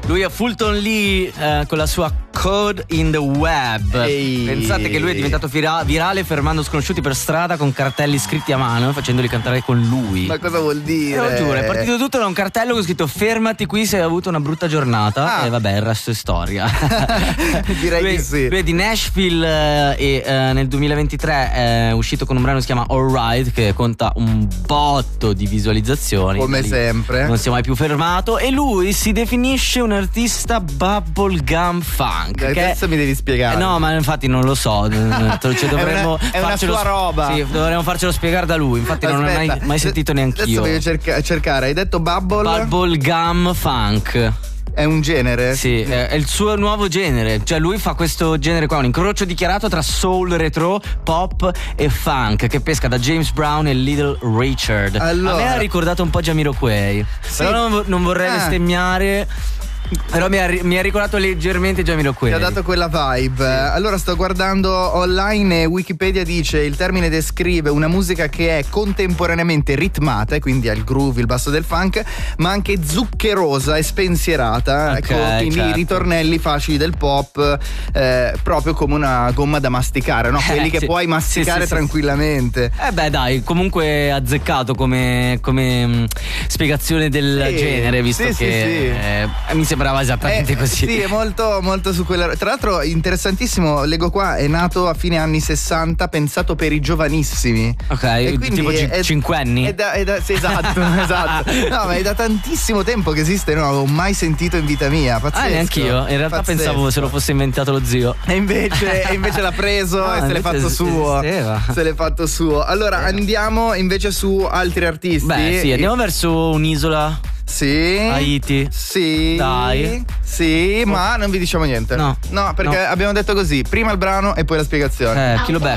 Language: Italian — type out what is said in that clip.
Lui è Fulton Lee con la sua Code in the Web. Ehi. Pensate che lui è diventato virale fermando sconosciuti per strada con cartelli scritti a mano, facendoli cantare con lui. Ma cosa vuol dire? Lo giuro, è partito tutto da un cartello con scritto fermati qui se hai avuto una brutta giornata. E vabbè, il resto è storia. Direi di sì. Lui è di Nashville e nel 2023 è uscito con un brano che si chiama Alright, che conta un botto di visualizzazioni. Come sempre. Non si è mai più fermato. E lui si definisce un artista bubblegum funk. Adesso mi devi spiegare. No, ma infatti non lo so. Dovremmo è una sua roba. Sì, dovremmo farcero spiegare da lui. Infatti non l'ho mai sentito neanch'io. Adesso voglio cercare. Hai detto bubblegum funk. È un genere? Sì, è il suo nuovo genere. Cioè lui fa questo genere qua, un incrocio dichiarato tra soul, retro, pop e funk, che pesca da James Brown e Little Richard. Allora. A me ha ricordato un po' Jamiroquai. Sì. Però non vorrei bestemmiare. Però mi ha ricordato leggermente Jamiroquai. Ti ha dato quella vibe. Allora sto guardando online e Wikipedia dice: il termine descrive una musica che è contemporaneamente ritmata, e quindi ha il groove, il basso del funk, ma anche zuccherosa e spensierata, con i ritornelli facili del pop, proprio come una gomma da masticare, no? Quelli che puoi masticare tranquillamente. Beh dai, comunque azzeccato come spiegazione del genere, visto che mi sembrava esattamente così. Sì, è molto, molto su quella. Tra l'altro, interessantissimo, leggo qua, è nato a fine anni 60, pensato per i giovanissimi. Ok, e tipo 5 anni. Sì, esatto, esatto. No, ma è da tantissimo tempo che esiste, non avevo mai sentito in vita mia. Pazzesco. Neanch'io. In realtà pensavo se lo fosse inventato lo zio. E invece l'ha preso e se l'è fatto suo. Se l'è fatto suo. Allora, andiamo invece su altri artisti. Beh, sì, andiamo verso un'isola. Sì. Haiti. Sì. Dai. Sì, ma non vi diciamo niente. No, perché abbiamo detto così: prima il brano e poi la spiegazione. Chi lo becca?